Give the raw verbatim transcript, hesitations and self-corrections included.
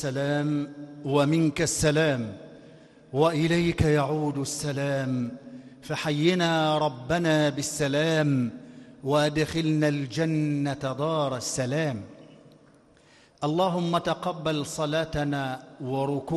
السلام ومنك السلام وإليك يعود السلام، فحينا ربنا بالسلام وادخلنا الجنة دار السلام. اللهم تقبل صلاتنا وركوعنا